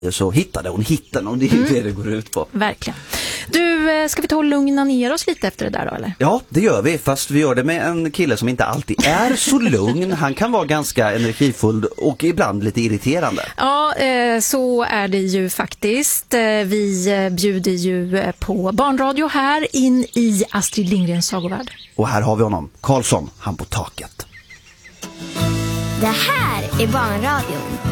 så hittade hon hitten, och det är det går ut på. Verkligen. Du, ska vi ta och lugna ner oss lite efter det där då, eller? Ja, det gör vi, fast vi gör det med en kille som inte alltid är så lugn. Han kan vara ganska energifull och ibland lite irriterande. Ja, så är det ju faktiskt. Vi bjuder ju på barnradio här in i Astrid Lindgrens sagovärld. Och här har vi honom, Karlsson, han på taket. Det här är barnradion.